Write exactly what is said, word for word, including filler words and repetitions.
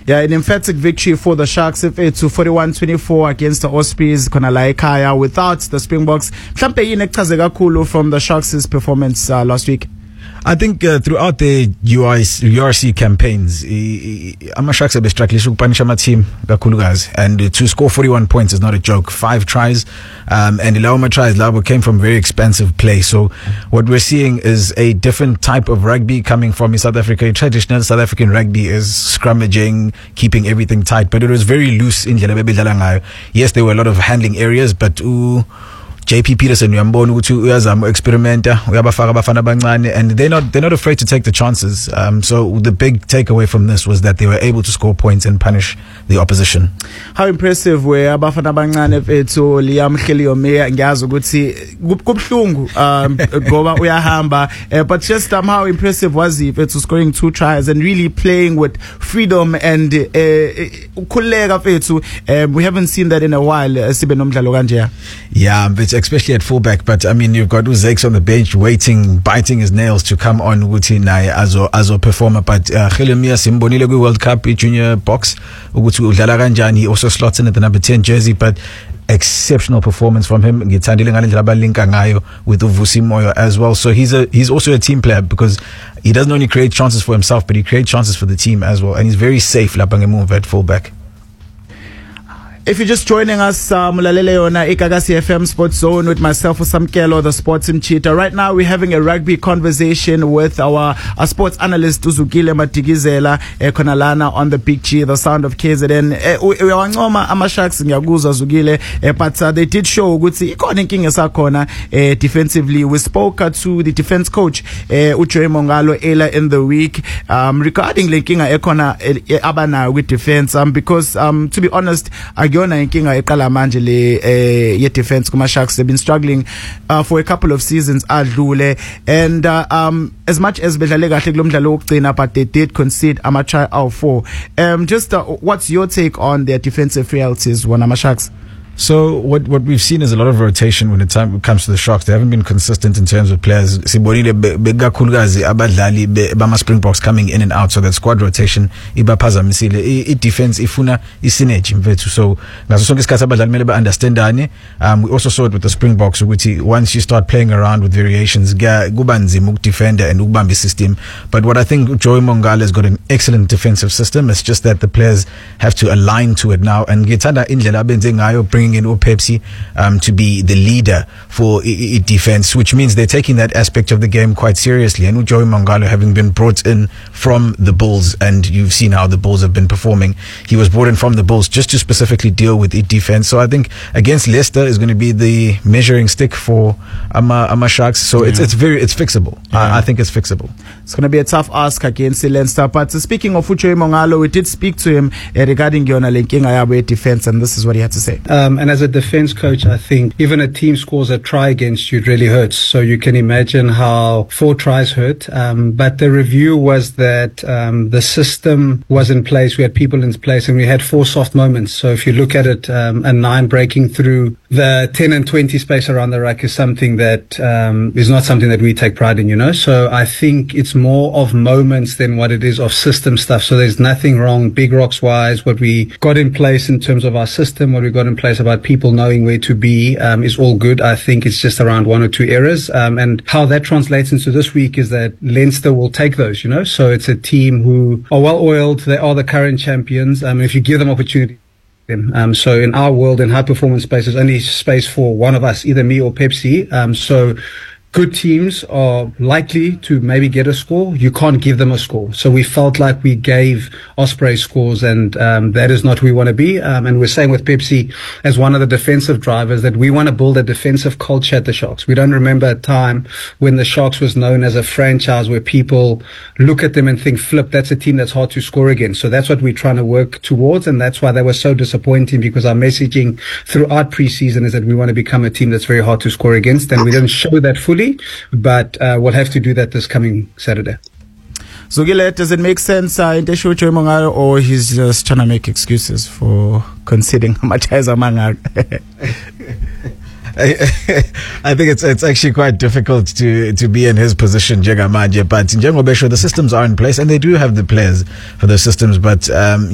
Yeah, an emphatic victory for the Sharks to forty-one twenty-four against the Ospreys khona la ekhaya without the Springboks. Mhlambe yini ekuchaze kakhulu from the Sharks' performance uh, last week? I think uh, throughout the U R C campaigns, ama-Sharks have been struggling to punish our team, kakhulukazi, and uh, to score forty-one points is not a joke. Five tries, um, and Lauma tries, Labo came from very expensive play. So what we're seeing is a different type of rugby coming from South Africa. Traditional South African rugby is scrummaging, keeping everything tight, but it was very loose in Jalabebe. Yes, there were a lot of handling areas, but ooh, J P Peterson uyambona ukuthi uyazama experimenta uyabafaka abafana abancane, and they're not they're not afraid to take the chances. Um, so the big takeaway from this was that they were able to score points and punish the opposition. How impressive were abafana abancane fethu Liam Kheliome? Ngiyazi ukuthi kubhlungu um ngoba uyahamba, uh, but just um, how impressive was he fethu scoring two tries and really playing with freedom and ukhuleka fethu? Um, we haven't seen that in a while. Sibe nomdlalo kanje. Yeah, but especially at fullback. But I mean, you've got Uzakes on the bench waiting, biting his nails to come on ukuthi naye azo azo performer. But uh, Kheliomia simbonile kwi World Cup junior box ukuthi udlala kanjani. He also slots in at the number ten jersey, but exceptional performance from him. Ngithandile ngalendlela abalinka ngayo with Uvusi Moyo as well. So he's a he's also a team player because he doesn't only create chances for himself, but he creates chances for the team as well, and he's very safe lapha ngemove at fullback. If you're just joining us, mulalele yona Ikagasi F M Sports Zone with myself, Usamkelo, the Sports Mchita. Right now, we're having a rugby conversation with our, our sports analyst Uzugile Matigizela Konalana on the Big G, the sound of K Z N. Uyawangoma ama-Sharks ngiyakuzwa Zugile, but uh, they did show ukuthi ikhona inkinga sakhona defensively. We spoke uh, to the defense coach Ujoy Mongalo earlier in the week um, regarding le nkinga ekhona abanayo with defense, um, because um, to be honest, Yona inkinga eqala manje le eh, ye defense kuma Sharks. They've been struggling uh, for a couple of seasons adlule, and uh, um, as much as bedlale kahle kulo mdlalo wokugcina, but they did concede ama try out four. Um, just uh, what's your take on their defensive frailties when ama Sharks? So what what we've seen is a lot of rotation when it time comes to the Sharks. They haven't been consistent in terms of players. Sibonile begakhulukazi abadlali bama Springboks coming in and out, so that squad rotation ibaphazamisile. I defense ifuna isynergy mfethu. So ngaso sonke isikhathi abadlali mele ba understandane. Um, we also saw it with the Springboks ukuthi once you start playing around with variations, kuba nzima ukudefender and ukubamba system. But what I think Joey Mongala has got an excellent defensive system. It's just that the players have to align to it now, and ngithanda indlela abenze ngayo bringing in Pepsi um, to be the leader for I- I defense, which means they're taking that aspect of the game quite seriously. And Joey Mongalo having been brought in from the Bulls, and you've seen how the Bulls have been performing. He was brought in from the Bulls just to specifically deal with it defense. So I think against Leicester is going to be the measuring stick for Ama, Ama Sharks. So yeah. it's it's very it's fixable. Yeah. I, I think it's fixable. It's going to be a tough ask against Leicester. But uh, speaking of Joey Mongalo, we did speak to him uh, regarding Yona linking Ayabe defense, and this is what he had to say. Um, and as a defense coach, I think even a team scores a try against you, it really hurts. So you can imagine how four tries hurt. Um, but the review was that um, the system was in place. We had people in place, and we had four soft moments. So if you look at it, um, a nine breaking through the ten and twenty space around the ruck is something that um, is not something that we take pride in, you know. So I think it's more of moments than what it is of system stuff. So there's nothing wrong, big rocks wise. What we got in place in terms of our system, what we got in place about people knowing where to be um, is all good. I think it's just around one or two errors. Um, and how that translates into this week is that Leinster will take those, you know. So it's a team who are well oiled. They are the current champions. Um, if you give them opportunity. Um, so in our world, in high performance space, there's only space for one of us, either me or Pepsi. Um, so good teams are likely to maybe get a score. You can't give them a score. So we felt like we gave Osprey scores, and um, that is not who we want to be. Um, and we're saying with Pepsi, as one of the defensive drivers, that we want to build a defensive culture at the Sharks. We don't remember a time when the Sharks was known as a franchise where people look at them and think, flip, that's a team that's hard to score against. So that's what we're trying to work towards, and that's why they were so disappointing, because our messaging throughout preseason is that we want to become a team that's very hard to score against, and we didn't show that fully. But uh, we'll have to do that this coming Saturday. Zugile, does it make sense uh, in Joey Mongalo, or he's just trying to make excuses for conceding much as a man? I, I think it's it's actually quite difficult to to be in his position, Jega Manje, but in general, the systems are in place, and they do have the players for the systems, but um